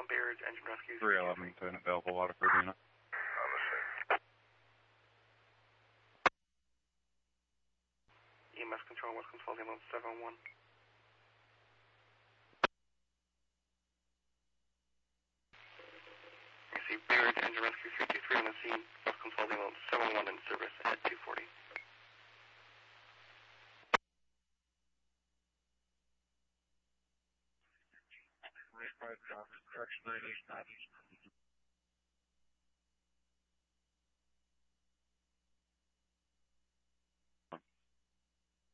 Bayridge Engine Rescue. 311 to an available Waterford unit. On the same. EMS control, what's consulting on 71. Receive Bayridge Engine Rescue 323 on the scene, what's consulting on 71 in service at 240. Correction 98.